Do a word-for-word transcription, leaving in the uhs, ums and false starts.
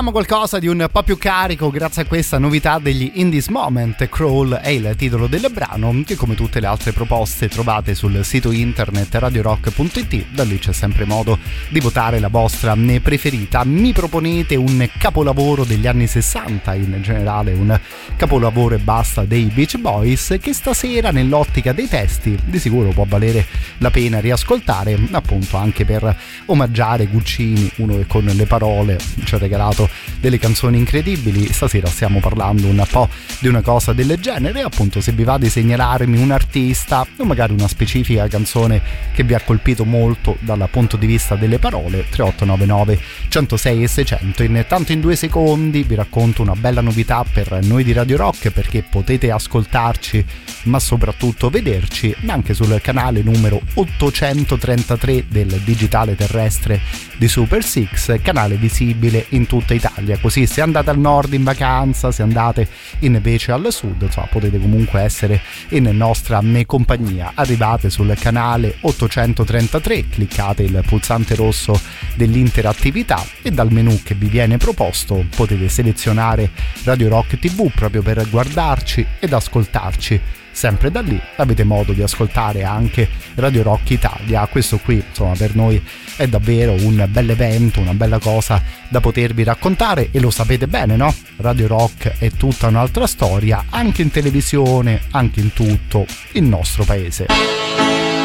Qualcosa di un po' più carico grazie a questa novità degli In This Moment. Crawl è il titolo del brano, che come tutte le altre proposte trovate sul sito internet radio rock punto it. Da lì c'è sempre modo di votare la vostra preferita. Mi proponete un capolavoro degli anni sessanta, in generale un capolavoro e basta dei Beach Boys, che stasera nell'ottica dei testi di sicuro può valere la pena riascoltare, appunto anche per omaggiare Guccini, uno che con le parole ci ha regalato delle canzoni incredibili. Stasera stiamo parlando un po' di una cosa del genere. Appunto, se vi va di segnalarmi un artista o magari una specifica canzone che vi ha colpito molto dal punto di vista delle parole, tre otto nove nove uno zero sei e seicento. Intanto in due secondi vi racconto una bella novità per noi di Radio Rock, perché potete ascoltarci ma soprattutto vederci anche sul canale numero ottocentotrentatré del digitale terrestre di Super Six, canale visibile in tutta Italia. Così se andate al nord in vacanza, se andate invece al sud, insomma, potete comunque essere in nostra compagnia. Arrivate sul canale ottocentotrentatré, cliccate il pulsante rosso dell'interattività e dal menu che vi viene proposto potete selezionare Radio Rock tivù proprio per guardarci ed ascoltarci. Sempre da lì avete modo di ascoltare anche Radio Rock Italia. Questo qui, insomma, per noi è davvero un bel evento, una bella cosa da potervi raccontare, e lo sapete bene, no? Radio Rock è tutta un'altra storia, anche in televisione, anche in tutto il nostro paese.